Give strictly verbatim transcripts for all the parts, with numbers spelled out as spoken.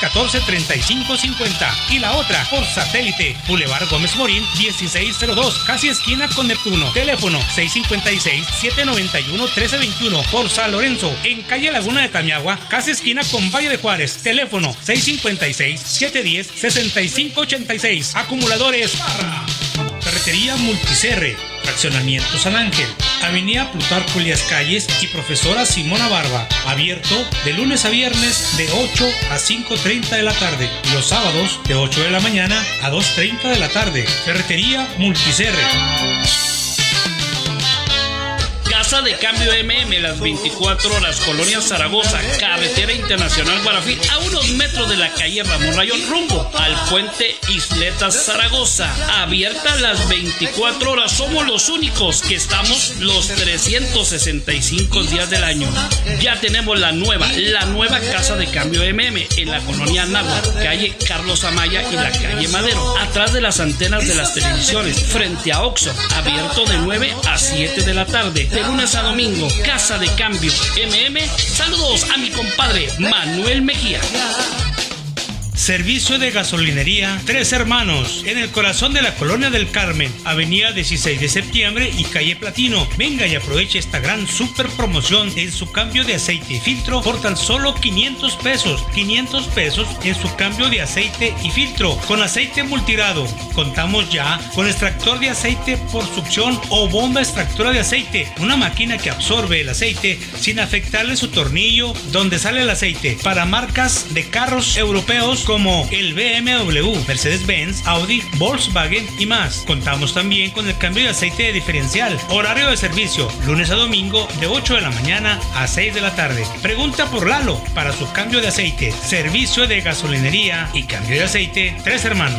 catorce treinta y cinco cincuenta y la otra por satélite, Boulevard Gómez Morín dieciséis cero dos, casi esquina con Neptuno. Teléfono seis cinco seis, siete nueve uno, uno tres dos uno. Por San Lorenzo, en calle Laguna de Tamiagua, casi esquina con Valle de Juárez. Teléfono seis cinco seis, siete uno cero, seis cinco ocho seis. Acumuladores Parra. Ferretería Multicerre, Fraccionamiento San Ángel, Avenida Plutarco Elías Calles y Profesora Simona Barba. Abierto de lunes a viernes de ocho a cinco treinta de la tarde. Y los sábados de ocho de la mañana a dos treinta de la tarde. Ferretería Multicerre. Casa de Cambio M M, las veinticuatro horas, Colonia Zaragoza, Carretera Internacional Guarafí, a unos metros de la calle Ramón Rayón, rumbo al puente Isletas Zaragoza. Abierta las veinticuatro horas, somos los únicos que estamos los trescientos sesenta y cinco días del año. Ya tenemos la nueva, la nueva Casa de Cambio M M en la Colonia Náhuatl, calle Carlos Amaya y la calle Madero, atrás de las antenas de las televisiones, frente a Oxxo, abierto de nueve a siete de la tarde. De lunes a domingo, Casa de Cambio M M. Saludos a mi compadre Manuel Mejía. Servicio de gasolinería Tres Hermanos, en el corazón de la Colonia del Carmen, avenida dieciséis de septiembre y calle Platino. Venga y aproveche esta gran super promoción en su cambio de aceite y filtro por tan solo quinientos pesos. quinientos pesos en su cambio de aceite y filtro con aceite multirado. Contamos ya con extractor de aceite por succión o bomba extractora de aceite, una máquina que absorbe el aceite sin afectarle su tornillo donde sale el aceite, para marcas de carros europeos como el B M W, Mercedes-Benz, Audi, Volkswagen y más. Contamos también con el cambio de aceite de diferencial. Horario de servicio, lunes a domingo de ocho de la mañana a seis de la tarde. Pregunta por Lalo para su cambio de aceite. Servicio de gasolinería y cambio de aceite Tres Hermanos.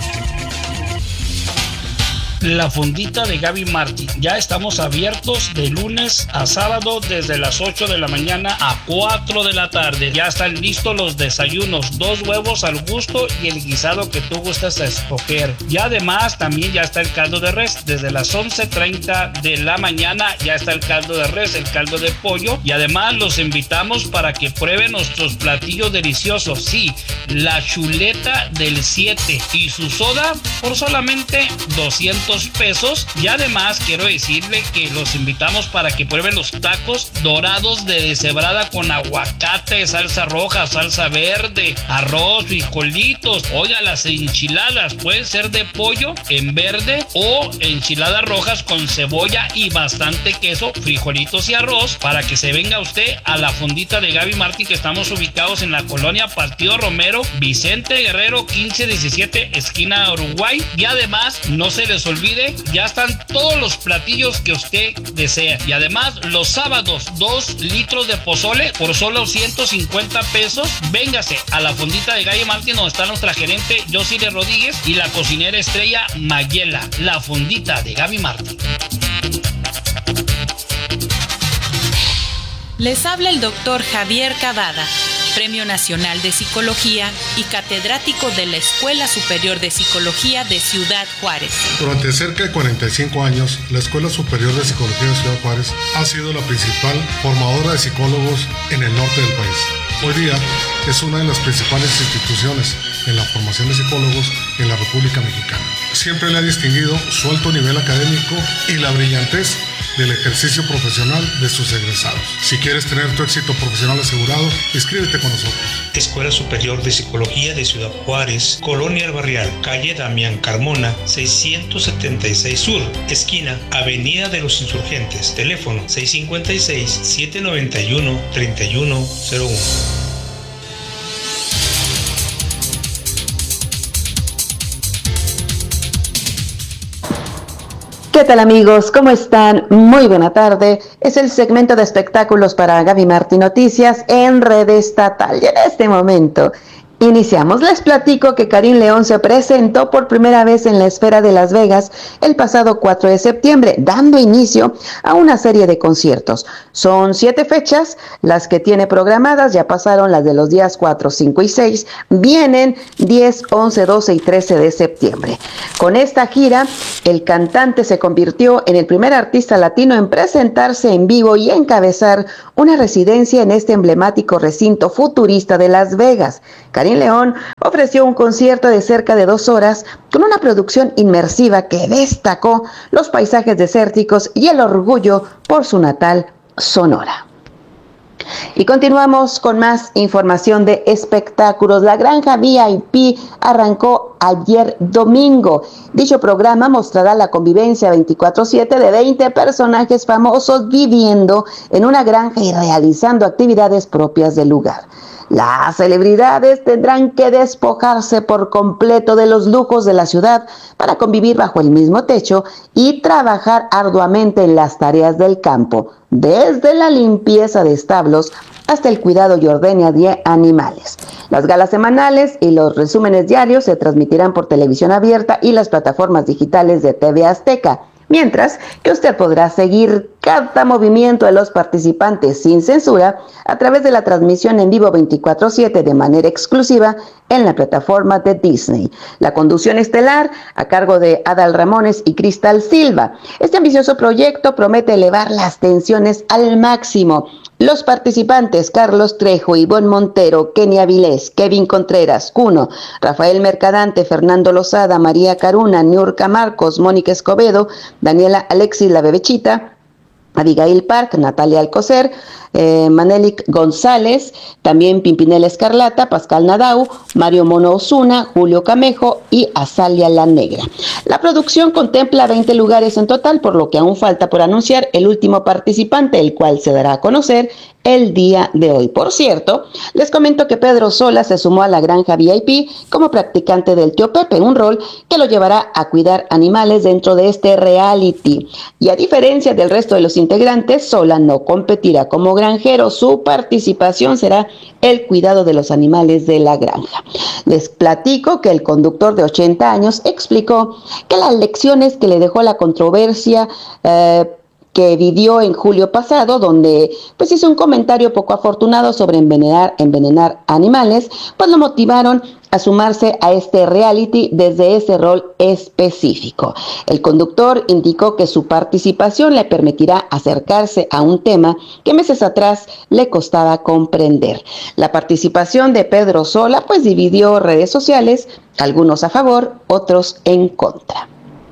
La Fondita de Gaby Martín. Ya estamos abiertos de lunes a sábado desde las ocho de la mañana a cuatro de la tarde. Ya están listos los desayunos, dos huevos al gusto y el guisado que tú gustas a escoger. Y además también ya está el caldo de res. Desde las once treinta de la mañana ya está el caldo de res, el caldo de pollo. Y además los invitamos para que prueben nuestros platillos deliciosos. Sí, la chuleta del siete y su soda por solamente doscientos pesos. Y además quiero decirle que los invitamos para que prueben los tacos dorados de deshebrada con aguacate, salsa roja, salsa verde, arroz, frijolitos. Oiga, las enchiladas pueden ser de pollo en verde o enchiladas rojas con cebolla y bastante queso, frijolitos y arroz, para que se venga usted a la Fondita de Gaby Martín, que estamos ubicados en la colonia Partido Romero, Vicente Guerrero quince diecisiete, esquina Uruguay. Y además no se les olvide, ya están todos los platillos que usted desea. Y además los sábados dos litros de pozole por solo ciento cincuenta pesos. Véngase a la Fondita de Gaby Martín, donde está nuestra gerente Yosile Rodríguez y la cocinera estrella Mayela. La Fondita de Gaby Martín. Les habla el doctor Javier Cavada, Premio Nacional de Psicología y catedrático de la Escuela Superior de Psicología de Ciudad Juárez. Durante cerca de cuarenta y cinco años, la Escuela Superior de Psicología de Ciudad Juárez ha sido la principal formadora de psicólogos en el norte del país. Hoy día es una de las principales instituciones en la formación de psicólogos en la República Mexicana. Siempre le ha distinguido su alto nivel académico y la brillantez del ejercicio profesional de sus egresados. Si quieres tener tu éxito profesional asegurado, inscríbete con nosotros. Escuela Superior de Psicología de Ciudad Juárez, Colonia El Barrial, calle Damián Carmona, seiscientos setenta y seis Sur, esquina Avenida de los Insurgentes. Teléfono seis cinco seis, siete nueve uno, tres uno cero uno. ¿Qué tal, amigos? ¿Cómo están? Muy buena tarde. Es el segmento de espectáculos para Gaby Martín Noticias en Red Estatal. Y en este momento iniciamos. Les platico que Karim León se presentó por primera vez en la Esfera de Las Vegas el pasado cuatro de septiembre, dando inicio a una serie de conciertos. Son siete fechas las que tiene programadas, ya pasaron las de los días cuatro, cinco y seis, vienen diez, once, doce y trece de septiembre. Con esta gira, el cantante se convirtió en el primer artista latino en presentarse en vivo y encabezar una residencia en este emblemático recinto futurista de Las Vegas. Karim Karin León ofreció un concierto de cerca de dos horas con una producción inmersiva que destacó los paisajes desérticos y el orgullo por su natal Sonora. Y continuamos con más información de espectáculos. La Granja V I P arrancó ayer domingo. Dicho programa mostrará la convivencia veinticuatro siete de veinte personajes famosos viviendo en una granja y realizando actividades propias del lugar. Las celebridades tendrán que despojarse por completo de los lujos de la ciudad para convivir bajo el mismo techo y trabajar arduamente en las tareas del campo, desde la limpieza de establos hasta el cuidado y ordeña de animales. Las galas semanales y los resúmenes diarios se transmitirán por televisión abierta y las plataformas digitales de T V Azteca, mientras que usted podrá seguir cada movimiento de los participantes sin censura a través de la transmisión en vivo veinticuatro siete de manera exclusiva en la plataforma de Disney. La conducción estelar a cargo de Adal Ramones y Cristal Silva. Este ambicioso proyecto promete elevar las tensiones al máximo. Los participantes Carlos Trejo, Ivonne Montero, Kenia Avilés, Kevin Contreras, Cuno, Rafael Mercadante, Fernando Lozada, María Caruna, Niurka Marcos, Mónica Escobedo, Daniela Alexis La Bebechita, Abigail Park, Natalia Alcocer, eh, Manelik González, también Pimpinela Escarlata, Pascal Nadau, Mario Mono Osuna, Julio Camejo y Azalia La Negra. La producción contempla veinte lugares en total, por lo que aún falta por anunciar el último participante, el cual se dará a conocer el día de hoy. Por cierto, les comento que Pedro Sola se sumó a la Granja V I P como practicante del Tío Pepe, un rol que lo llevará a cuidar animales dentro de este reality. Y a diferencia del resto de los integrantes, Sola no competirá como granjero. Su participación será el cuidado de los animales de la granja. Les platico que el conductor de ochenta años explicó que las lecciones que le dejó la controversia eh, que vivió en julio pasado, donde pues hizo un comentario poco afortunado sobre envenenar, envenenar animales, pues lo motivaron a sumarse a este reality desde ese rol específico. El conductor indicó que su participación le permitirá acercarse a un tema que meses atrás le costaba comprender. La participación de Pedro Sola pues dividió redes sociales, algunos a favor, otros en contra.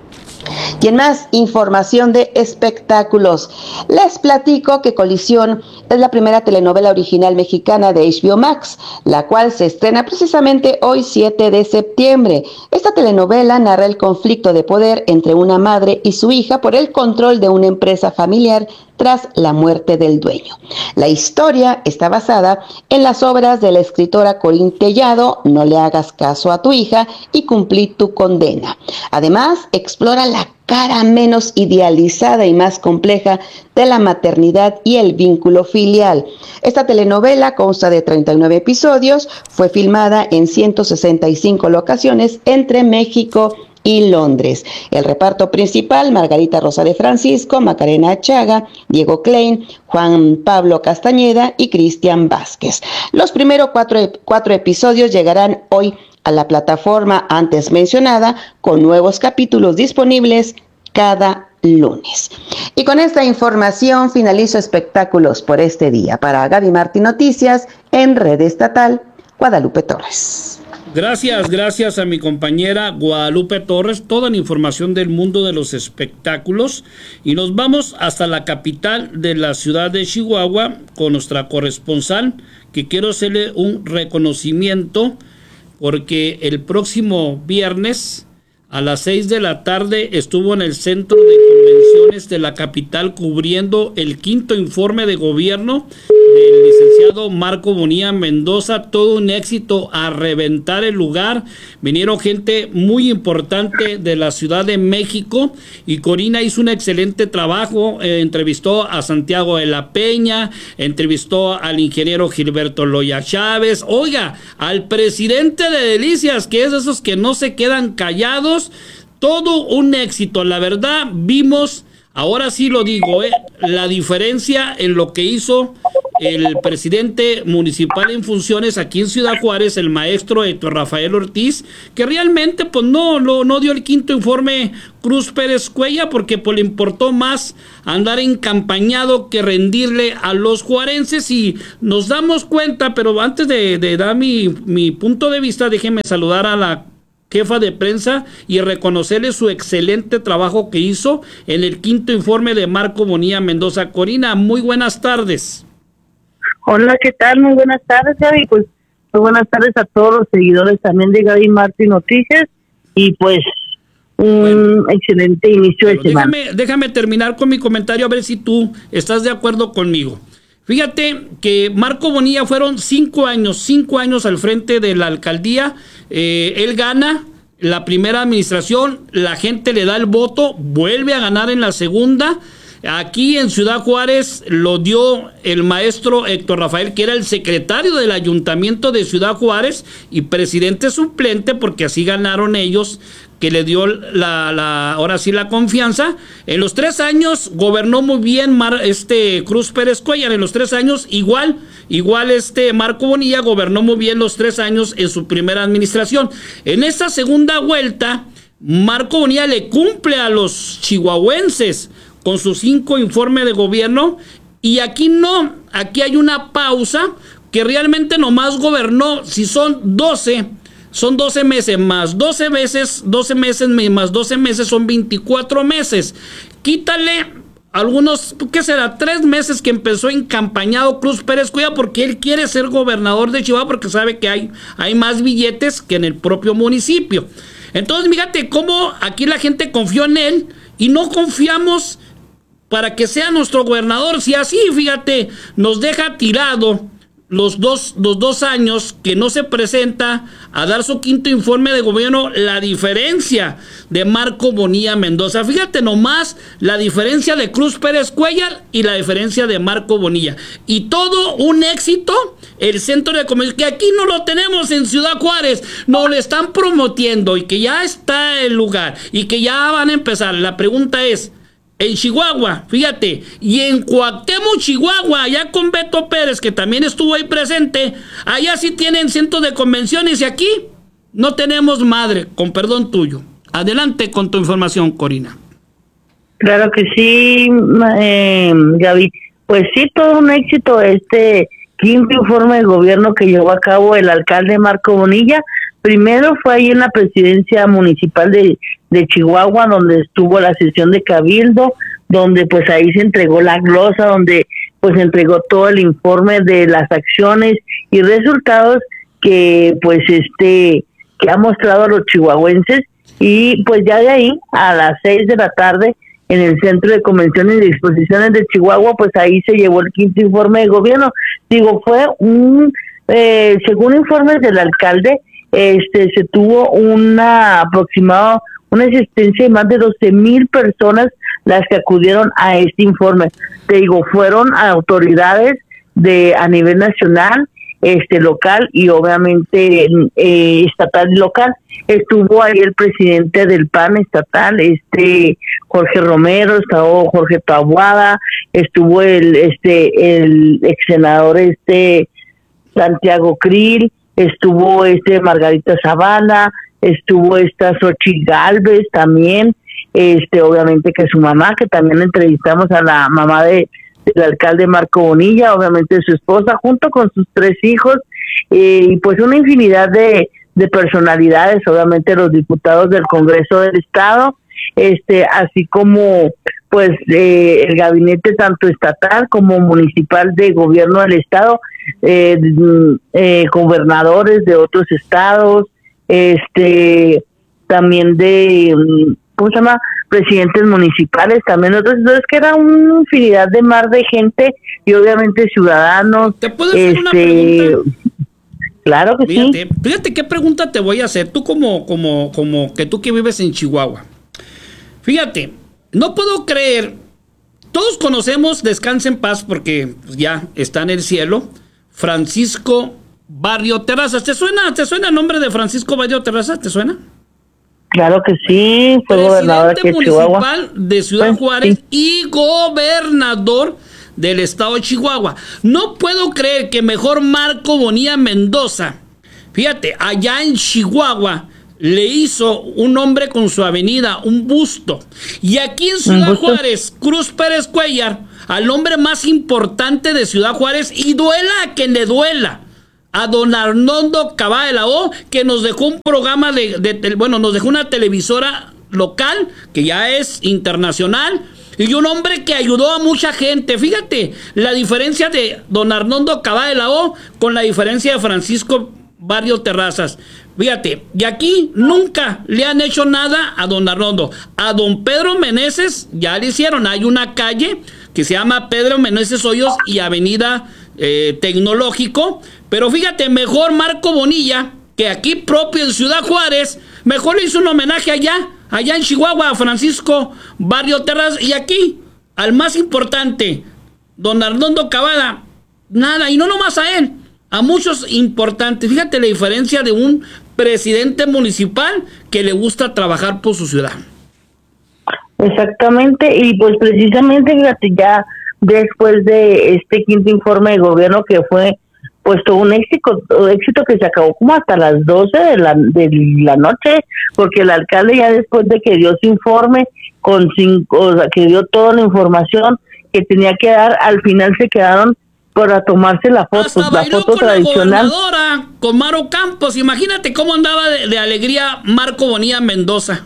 Y en más información de espectáculos, les platico que Colisión es la primera telenovela original mexicana de H B O Max, la cual se estrena precisamente hoy siete de septiembre. Esta telenovela narra el conflicto de poder entre una madre y su hija por el control de una empresa familiar tras la muerte del dueño. La historia está basada en las obras de la escritora Corín Tellado, No le hagas caso a tu hija y Cumplí tu condena. Además, explora la cara menos idealizada y más compleja de la maternidad y el vínculo filial. Esta telenovela consta de treinta y nueve episodios, fue filmada en ciento sesenta y cinco locaciones entre México y Londres. El reparto principal: Margarita Rosa de Francisco, Macarena Chaga, Diego Klein, Juan Pablo Castañeda y Cristian Vázquez. Los primeros cuatro, cuatro episodios llegarán hoy a la plataforma antes mencionada, con nuevos capítulos disponibles cada lunes. Y con esta información finalizo espectáculos por este día. Para Gaby Martí Noticias, en Red Estatal, Guadalupe Torres. Gracias, gracias a mi compañera Guadalupe Torres, toda la información del mundo de los espectáculos. Y nos vamos hasta la capital de la ciudad de Chihuahua con nuestra corresponsal, que quiero hacerle un reconocimiento porque el próximo viernes a las seis de la tarde estuvo en el centro de convenciones de la capital cubriendo el quinto informe de gobierno del licenciado Marco Bonilla Mendoza. Todo un éxito, a reventar el lugar. Vinieron gente muy importante de la Ciudad de México y Corina hizo un excelente trabajo. Eh, entrevistó a Santiago de la Peña, entrevistó al ingeniero Gilberto Loya Chávez, oiga, al presidente de Delicias, que es de esos que no se quedan callados. Todo un éxito, la verdad. Vimos, ahora sí lo digo, eh, la diferencia en lo que hizo el presidente municipal en funciones aquí en Ciudad Juárez, el maestro Héctor Rafael Ortiz, que realmente pues no, no, no dio el quinto informe Cruz Pérez Cuellar porque pues, le importó más andar encampañado que rendirle a los juarenses, y nos damos cuenta, pero antes de, de dar mi, mi punto de vista, déjenme saludar a la jefa de prensa y reconocerle su excelente trabajo que hizo en el quinto informe de Marco Bonilla Mendoza. Corina, muy buenas tardes. Hola, ¿qué tal? Muy buenas tardes, Gaby. Pues muy buenas tardes a todos los seguidores también de Gaby Martín Noticias, y pues un bueno, excelente inicio de semana. Déjame, déjame terminar con mi comentario a ver si tú estás de acuerdo conmigo. Fíjate que Marco Bonilla fueron cinco años, cinco años al frente de la alcaldía. Eh, él gana la primera administración, la gente le da el voto, vuelve a ganar en la segunda. Aquí en Ciudad Juárez lo dio el maestro Héctor Rafael, que era el secretario del ayuntamiento de Ciudad Juárez y presidente suplente, porque así ganaron ellos, que le dio la, la ahora sí la confianza. En los tres años gobernó muy bien Mar, este Cruz Pérez Cuellar, en los tres años igual, igual este Marco Bonilla gobernó muy bien los tres años en su primera administración. En esta segunda vuelta, Marco Bonilla le cumple a los chihuahuenses con sus cinco informes de gobierno, y aquí no, aquí hay una pausa que realmente nomás gobernó, si son doce, son doce meses más doce meses, doce meses más doce meses son veinticuatro meses. Quítale algunos, ¿qué será? Tres meses que empezó encampañado Cruz Pérez Cuellar porque él quiere ser gobernador de Chihuahua porque sabe que hay, hay más billetes que en el propio municipio. Entonces, fíjate cómo aquí la gente confió en él y no confiamos para que sea nuestro gobernador. Si así, fíjate, nos deja tirado los dos, los dos años que no se presenta a dar su quinto informe de gobierno, la diferencia de Marco Bonilla Mendoza. Fíjate nomás la diferencia de Cruz Pérez Cuellar y la diferencia de Marco Bonilla. Y todo un éxito, el centro de comercio, que aquí no lo tenemos en Ciudad Juárez, nos lo están promoviendo y que ya está el lugar y que ya van a empezar. La pregunta es, en Chihuahua, fíjate, y en Cuauhtémoc, Chihuahua, allá con Beto Pérez, que también estuvo ahí presente, allá sí tienen centros de convenciones y aquí no tenemos madre, con perdón tuyo. Adelante con tu información, Corina. Claro que sí, eh, Gaby. Pues sí, todo un éxito este quinto informe de gobierno que llevó a cabo el alcalde Marco Bonilla. Primero fue ahí en la presidencia municipal de, de Chihuahua, donde estuvo la sesión de cabildo, donde pues ahí se entregó la glosa, donde pues entregó todo el informe de las acciones y resultados que pues este que ha mostrado a los chihuahuenses. Y pues ya de ahí a las seis de la tarde en el Centro de Convenciones y Exposiciones de Chihuahua, pues ahí se llevó el quinto informe de gobierno. Digo, fue un eh, según informes del alcalde, Este, se tuvo una aproximado, una asistencia de más de doce mil personas las que acudieron a este informe. Te digo, fueron autoridades de a nivel nacional, este local y obviamente eh, estatal y local. Estuvo ahí el presidente del P A N estatal, este Jorge Romero, estuvo Jorge Taboada, estuvo el este el ex senador este Santiago Krill, estuvo este Margarita Zavala, estuvo esta Xochitl Gálvez también, este obviamente que su mamá, que también entrevistamos a la mamá de del alcalde Marco Bonilla, obviamente su esposa, junto con sus tres hijos, eh, y pues una infinidad de, de personalidades, obviamente los diputados del Congreso del Estado, este así como pues eh, el gabinete tanto estatal como municipal de gobierno del Estado, eh, eh, gobernadores de otros estados, este también de, ¿cómo se llama?, presidentes municipales, también otros, entonces que era una infinidad de mar de gente y obviamente ciudadanos. ¿Te puedo hacer este, una pregunta? Claro que fíjate, sí. Fíjate qué pregunta te voy a hacer, tú como, como, como que tú que vives en Chihuahua. Fíjate, no puedo creer, todos conocemos, descansa en paz porque ya está en el cielo, Francisco Barrio Terrazas. ¿Te suena, te suena el nombre de Francisco Barrio Terrazas? ¿Te suena? Claro que sí, fue gobernador de Chihuahua, municipal de Ciudad pues, Juárez sí. Y gobernador del estado de Chihuahua. No puedo creer que mejor Marco Bonilla Mendoza, fíjate, allá en Chihuahua, le hizo un hombre con su avenida, un busto. Y aquí en Ciudad Juárez, Cruz Pérez Cuellar, al hombre más importante de Ciudad Juárez, y duela a quien le duela, a don Arnoldo Cavada de la O, que nos dejó un programa de, de, de, bueno, nos dejó una televisora local, que ya es internacional, y un hombre que ayudó a mucha gente. Fíjate, la diferencia de don Arnoldo Cavada de la O con la diferencia de Francisco Barrio Terrazas. Fíjate, y aquí nunca le han hecho nada a don Arnoldo. A don Pedro Meneses ya le hicieron. Hay una calle que se llama Pedro Meneses Hoyos y Avenida eh, Tecnológico. Pero fíjate, mejor Marco Bonilla, que aquí propio en Ciudad Juárez, mejor le hizo un homenaje allá, allá en Chihuahua, a Francisco Barrio Terrazas. Y aquí, al más importante, don Arnoldo Cavada, nada, y no nomás a él, a muchos importantes. Fíjate la diferencia de un presidente municipal que le gusta trabajar por su ciudad. Exactamente, y pues precisamente, fíjate, ya después de este quinto informe de gobierno, que fue pues todo un éxito, un éxito que se acabó como hasta las doce de la, de la noche, porque el alcalde ya después de que dio su informe, con cinco, o sea, que dio toda la información que tenía que dar, al final se quedaron para tomarse la foto, hasta la foto con tradicional. La gobernadora, con Maro Campos. Imagínate cómo andaba de, de alegría Marco Bonilla Mendoza.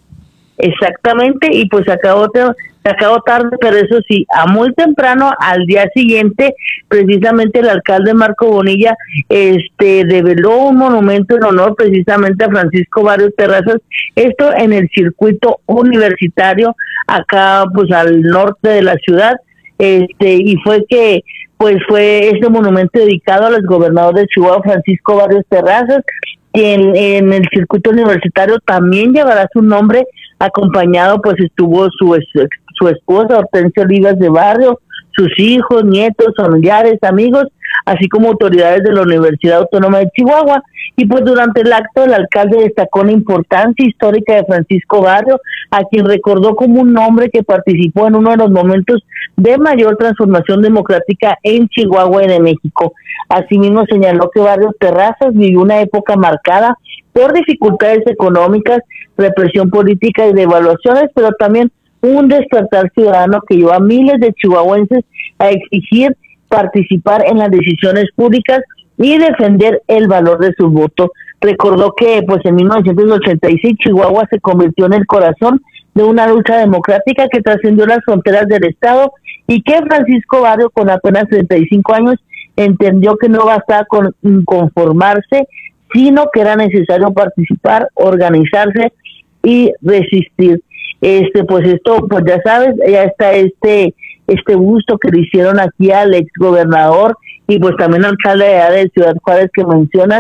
Exactamente, y pues se acabó, se acabó tarde, pero eso sí, a muy temprano, al día siguiente, precisamente el alcalde Marco Bonilla este develó un monumento en honor precisamente a Francisco Barrio Terrazas, esto en el circuito universitario, acá pues al norte de la ciudad, este y fue que pues fue este monumento dedicado al exgobernador de Chihuahua, Francisco Barrios Terrazas, que en, en el circuito universitario también llevará su nombre, acompañado pues estuvo su, su esposa Hortensia Olivas de Barrio, sus hijos, nietos, familiares, amigos, así como autoridades de la Universidad Autónoma de Chihuahua. Y pues durante el acto el alcalde destacó la importancia histórica de Francisco Barrio, a quien recordó como un hombre que participó en uno de los momentos de mayor transformación democrática en Chihuahua y de México. Asimismo señaló que Barrio Terrazas vivió una época marcada por dificultades económicas, represión política y devaluaciones, pero también un despertar ciudadano que llevó a miles de chihuahuenses a exigir participar en las decisiones públicas y defender el valor de su voto. Recordó que pues en mil novecientos ochenta y seis Chihuahua se convirtió en el corazón de una lucha democrática que trascendió las fronteras del estado, y que Francisco Barrio, con apenas treinta y cinco años, entendió que no bastaba con conformarse, sino que era necesario participar, organizarse y resistir. Este, pues esto, pues ya sabes, ya está este este busto que le hicieron aquí al exgobernador y pues también alcalde de Ciudad Juárez que mencionas,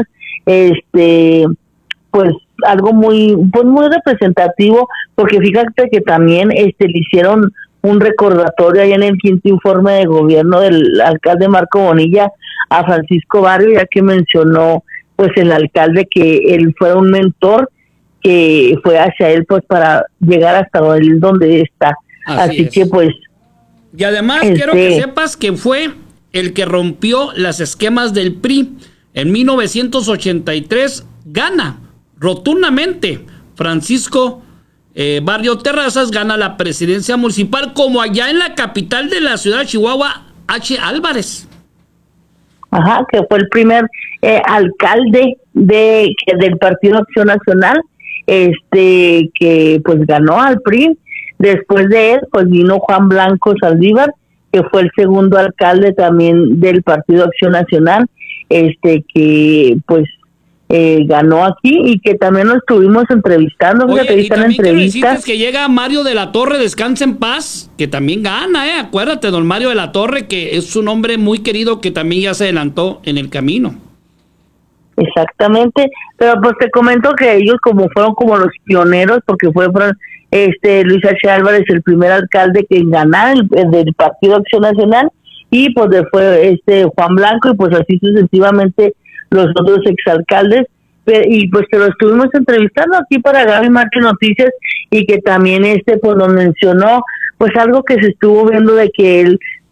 este, pues algo muy, pues muy representativo, porque fíjate que también este le hicieron un recordatorio ahí en el quinto informe de gobierno del alcalde Marco Bonilla a Francisco Barrio, ya que mencionó pues el alcalde que él fue un mentor que fue hacia él pues para llegar hasta él donde está. Así, Así que pues y además este, quiero que sepas que fue el que rompió las esquemas del P R I en mil novecientos ochenta y tres. Gana rotundamente Francisco eh, Barrio Terrazas, gana la presidencia municipal, como allá en la capital de la ciudad de Chihuahua, H. Álvarez. Ajá, que fue el primer eh, alcalde de del Partido Acción Nacional, este que pues ganó al P R I. Después de él pues vino Juan Blanco Saldívar, que fue el segundo alcalde también del Partido Acción Nacional, este que pues eh, ganó aquí y que también lo estuvimos entrevistando. Oye, fíjate, y también entrevistas. que llega Mario de la Torre, descansa en paz, que también gana, eh, acuérdate, don Mario de la Torre, que es un hombre muy querido que también ya se adelantó en el camino. Exactamente, pero pues te comento que ellos como fueron como los pioneros, porque fue este Luis H. Álvarez el primer alcalde que ganara el, el del Partido Acción Nacional, y pues fue este Juan Blanco, y pues así sucesivamente los otros exalcaldes, y pues te lo estuvimos entrevistando aquí para Gaby Martín Noticias, y que también este pues nos mencionó pues algo que se estuvo viendo de que él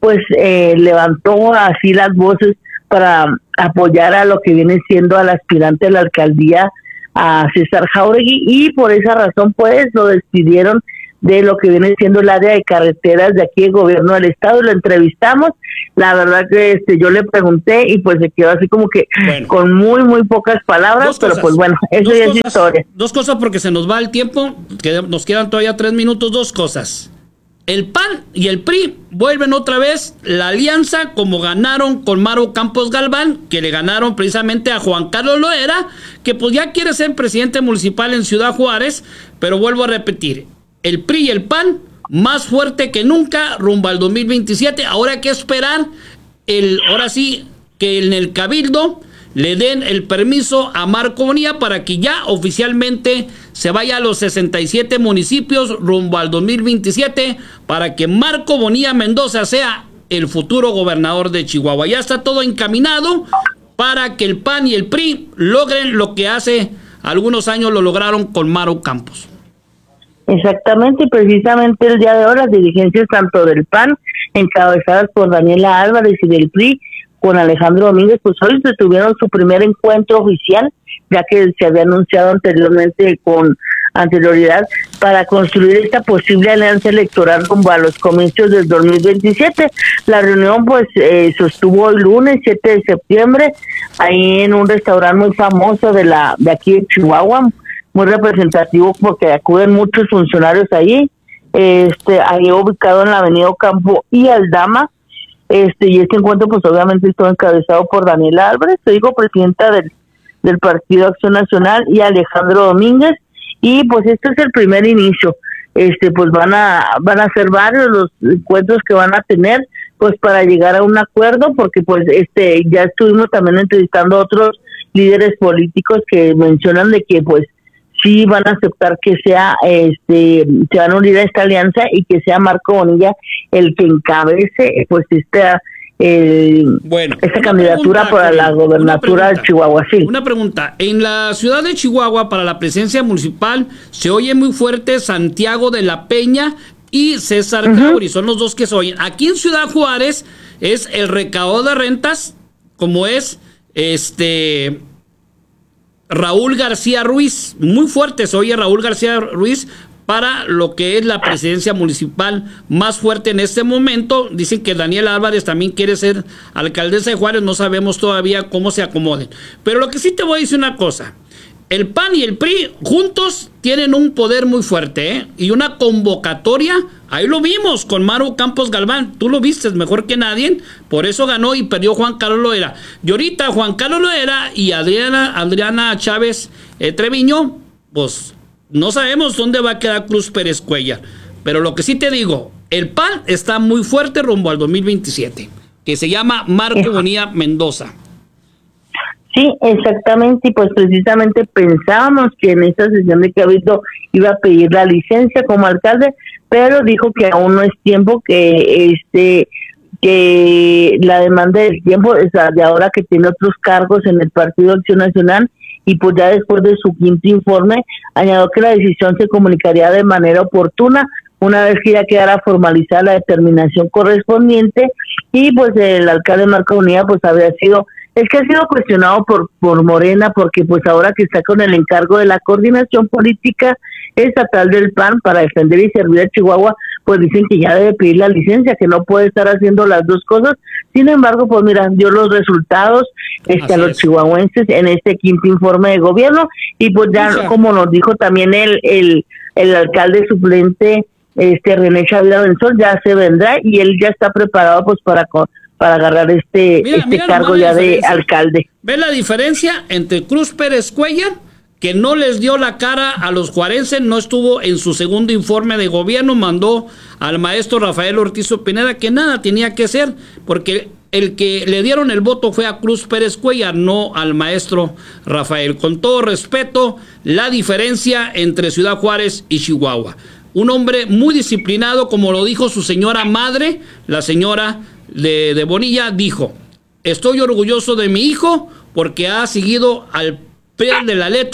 pues eh, levantó así las voces para apoyar a lo que viene siendo al aspirante a la alcaldía, a César Jáuregui, y por esa razón pues lo despidieron de lo que viene siendo el área de carreteras de aquí del gobierno del estado. Lo entrevistamos, la verdad que este yo le pregunté y pues se quedó así como que bueno, con muy muy pocas palabras, pero pues bueno, eso ya es historia. Dos cosas porque se nos va el tiempo, que nos quedan todavía tres minutos. Dos cosas: el P A N y el P R I vuelven otra vez la alianza, como ganaron con Maru Campos Galván, que le ganaron precisamente a Juan Carlos Loera, que pues ya quiere ser presidente municipal en Ciudad Juárez. Pero vuelvo a repetir, el P R I y el P A N más fuerte que nunca rumbo al dos mil veintisiete. Ahora hay que esperar, el, ahora sí, que en el Cabildo le den el permiso a Marco Bonilla para que ya oficialmente se vaya a los sesenta y siete municipios rumbo al dos mil veintisiete, para que Marco Bonilla Mendoza sea el futuro gobernador de Chihuahua. Ya está todo encaminado para que el P A N y el P R I logren lo que hace algunos años lo lograron con Maru Campos. Exactamente, y precisamente el día de hoy las dirigencias tanto del P A N, encabezadas por Daniela Álvarez, y del P R I, con Alejandro Domínguez, pues hoy se tuvieron su primer encuentro oficial, ya que se había anunciado anteriormente con anterioridad, para construir esta posible alianza electoral rumbo a los comicios del dos mil veintisiete. La reunión pues eh, sostuvo el lunes siete de septiembre, ahí en un restaurante muy famoso de la de aquí de Chihuahua, muy representativo porque acuden muchos funcionarios ahí, este ahí ubicado en la avenida Ocampo y Aldama. Este, y este encuentro pues obviamente estuvo encabezado por Daniela Álvarez, te digo, presidenta del, del Partido Acción Nacional, y Alejandro Domínguez, y pues este es el primer inicio. Este pues van a van a ser varios los encuentros que van a tener pues para llegar a un acuerdo, porque pues este ya estuvimos también entrevistando a otros líderes políticos que mencionan de que pues sí van a aceptar que sea, este, se van a unir a esta alianza y que sea Marco Bonilla el que encabece pues esta, eh, bueno, esta candidatura para la gobernatura de Chihuahua. Sí. Una pregunta: en la ciudad de Chihuahua, para la presidencia municipal, se oye muy fuerte Santiago de la Peña y César uh-huh. Cauri, son los dos que se oyen. Aquí en Ciudad Juárez es el recaudador de rentas, como es este Raúl García Ruiz. Muy fuerte se oye Raúl García Ruiz para lo que es la presidencia municipal más fuerte en este momento. Dicen que Daniela Álvarez también quiere ser alcaldesa de Juárez, no sabemos todavía cómo se acomoden. Pero lo que sí te voy a decir una cosa: el P A N y el P R I juntos tienen un poder muy fuerte, ¿eh? Y una convocatoria, ahí lo vimos con Maru Campos Galván, tú lo viste mejor que nadie, por eso ganó y perdió Juan Carlos Loera. Y ahorita Juan Carlos Loera y Adriana, Adriana Chávez eh, Treviño, pues no sabemos dónde va a quedar Cruz Pérez Cuellar. Pero lo que sí te digo, el P A N está muy fuerte rumbo al dos mil veintisiete, que se llama Marco Bonilla Mendoza. Sí, exactamente, y pues precisamente pensábamos que en esta sesión de Cabildo iba a pedir la licencia como alcalde, pero dijo que aún no es tiempo, que este que la demanda del tiempo es de ahora que tiene otros cargos en el Partido Acción Nacional, y pues ya después de su quinto informe añadió que la decisión se comunicaría de manera oportuna una vez que ya quedara formalizada la determinación correspondiente. Y pues el alcalde Marco Bonilla pues había sido es que ha sido cuestionado por por Morena, porque pues ahora que está con el encargo de la coordinación política estatal del P A N para defender y servir a Chihuahua, pues dicen que ya debe pedir la licencia, que no puede estar haciendo las dos cosas. Sin embargo, pues mira, dio los resultados este, a los es. chihuahuenses en este quinto informe de gobierno, y pues ya Mucha. como nos dijo también el el, el alcalde suplente, este René Chavira Benzol, ya se vendrá y él ya está preparado pues para para agarrar este mira, este mira cargo ya de alcalde. ¿Ves la diferencia entre Cruz Pérez Cuellar, que no les dio la cara a los juarenses, no estuvo en su segundo informe de gobierno, mandó al maestro Rafael Ortiz Pineda, que nada tenía que hacer, porque el que le dieron el voto fue a Cruz Pérez Cuellar, no al maestro Rafael? Con todo respeto, la diferencia entre Ciudad Juárez y Chihuahua. Un hombre muy disciplinado, como lo dijo su señora madre, la señora de, de Bonilla, dijo: estoy orgulloso de mi hijo porque ha seguido al pie de la letra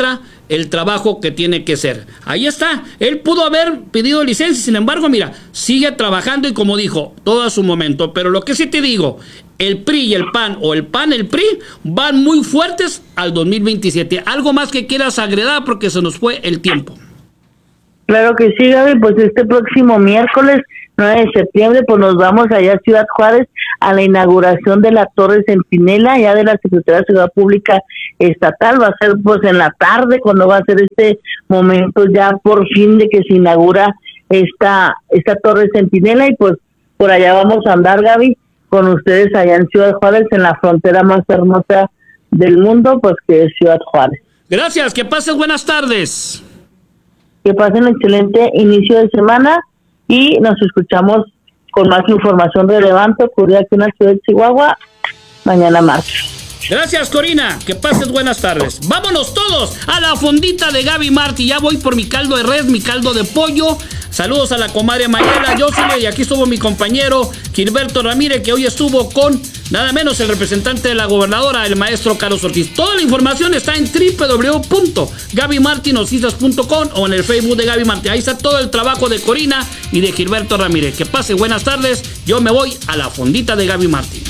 el trabajo que tiene que ser. Ahí está, él pudo haber pedido licencia, sin embargo, mira, sigue trabajando y como dijo, todo a su momento. Pero lo que sí te digo, el P R I y el P A N, o el P A N y el P R I, van muy fuertes al dos mil veintisiete. ¿Algo más que quieras agregar? Porque se nos fue el tiempo. Claro que sí, Gaby, pues este próximo miércoles nueve de septiembre, pues nos vamos allá a Ciudad Juárez a la inauguración de la Torre Centinela, ya de la Secretaría de Seguridad Pública Estatal. Va a ser pues en la tarde cuando va a ser este momento ya por fin de que se inaugura esta esta Torre Centinela, y pues por allá vamos a andar, Gaby, con ustedes allá en Ciudad Juárez, en la frontera más hermosa del mundo, pues que es Ciudad Juárez. Gracias, que pases buenas tardes. Que pasen un excelente inicio de semana y nos escuchamos con más información relevante ocurrida aquí en la ciudad de Chihuahua mañana martes. Gracias, Corina, que pases buenas tardes. Vámonos todos a la fondita de Gaby Martí. Ya voy por mi caldo de res, mi caldo de pollo. Saludos a la comadre Mayela, Jocelyn, y aquí estuvo mi compañero Gilberto Ramírez, que hoy estuvo con nada menos el representante de la gobernadora, el maestro Carlos Ortiz. Toda la información está en doble u doble u doble u punto gaby martí noticias punto com o en el Facebook de Gaby Martí. Ahí está todo el trabajo de Corina y de Gilberto Ramírez. Que pase buenas tardes. Yo me voy a la fondita de Gaby Martí.